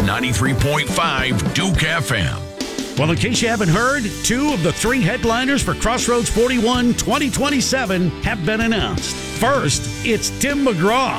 93.5 Duke FM. Well, in case you haven't heard, 2 of the 3 headliners for Crossroads 41 2027 have been announced. First, it's Tim McGraw.